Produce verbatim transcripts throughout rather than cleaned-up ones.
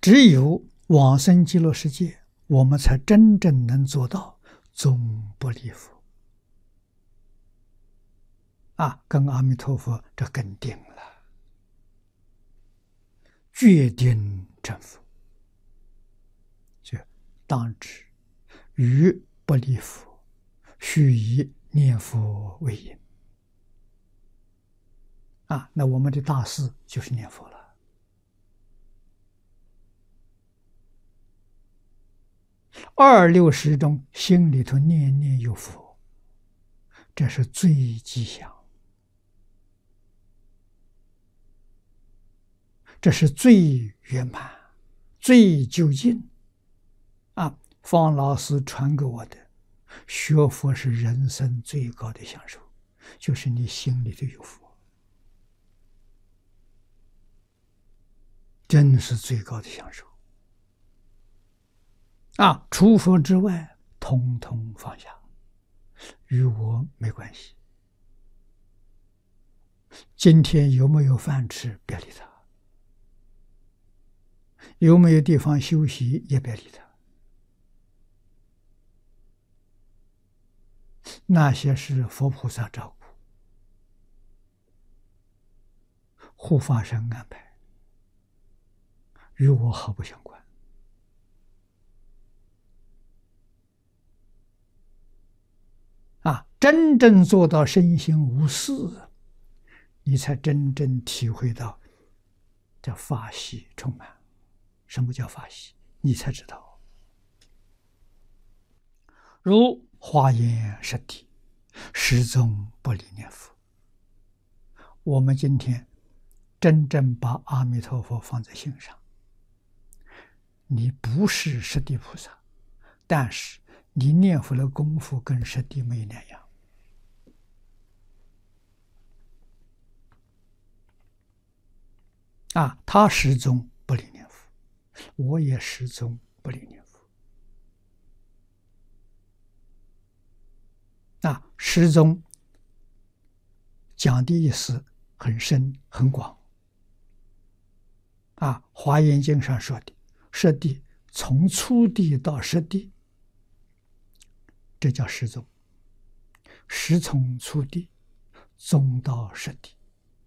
只有往生极乐世界，我们才真正能做到终不离佛啊，跟阿弥陀佛这更定了，决定成佛，就当知于不离佛，须以念佛为因啊。那我们的大事就是念佛了。二六时中，心里头念念有佛，这是最吉祥，这是最圆满、最究竟啊！方老师传给我的，学佛是人生最高的享受，就是你心里头有佛，真是最高的享受啊！除佛之外，统统放下，与我没关系。今天有没有饭吃，别理他；有没有地方休息，也别理他。那些是佛菩萨照顾，护法神安排，与我毫不相关。啊，真正做到身心无事，你才真正体会到这法喜充满。什么叫法喜？你才知道。如华严实谛，始终不离念佛。我们今天真正把阿弥陀佛放在心上，你不是实地菩萨，但是你念佛的功夫跟实地没两样啊！他始终不离念佛，我也始终不离念佛啊！始终讲的意思很深很广啊！《华严经》上说的实地，从初地到实地，这叫实宗。实从初地，宗到实地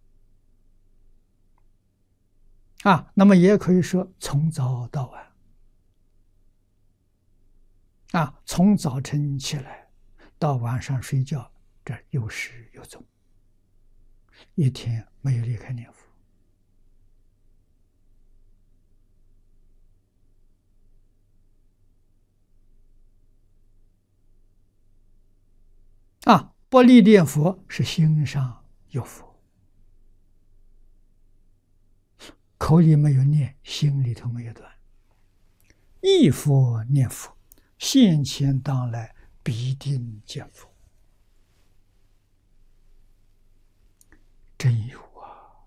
啊。那么也可以说从早到晚啊，从早晨起来到晚上睡觉，这有始有终，一天没有离开念佛啊。不离念佛是心上有佛，口里没有念，心里头没有断。忆佛念佛，现前当来必定见佛，真有啊！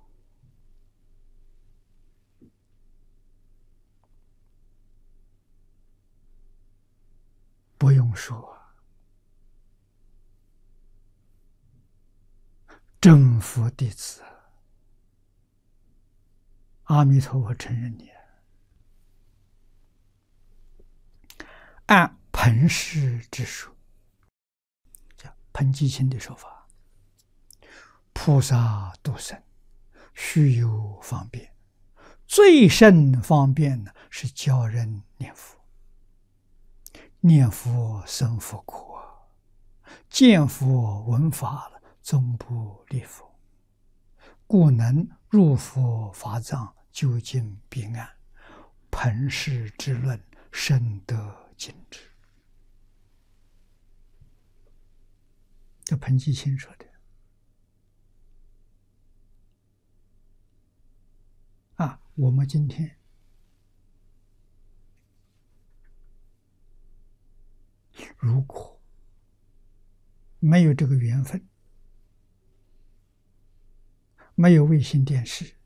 不用说，真佛弟子，阿弥陀佛承认你。按彭氏之说，叫彭基清的说法，菩萨度生须有方便，最甚方便呢是教人念佛。念佛生佛苦啊，见佛闻法了，终不离佛，故能入佛法藏，究竟彼岸。彭氏之论，深得尽知。这彭基清说的啊。我们今天如果没有这个缘分，没有卫星电视，